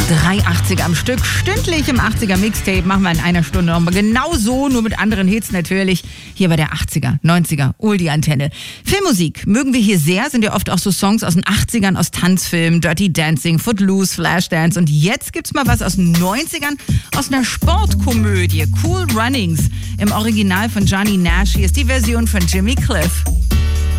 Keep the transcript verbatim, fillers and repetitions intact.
Drei achtziger am Stück, stündlich im achtziger Mixtape, machen wir in einer Stunde nochmal genau so, nur mit anderen Hits natürlich, hier bei der achtziger, neunziger, Oldie-Antenne. Filmmusik mögen wir hier sehr, sind ja oft auch so Songs aus den achtzigern, aus Tanzfilmen, Dirty Dancing, Footloose, Flashdance und jetzt gibt's mal was aus den neunzigern, aus einer Sportkomödie, Cool Runnings, im Original von Johnny Nash, hier ist die Version von Jimmy Cliff.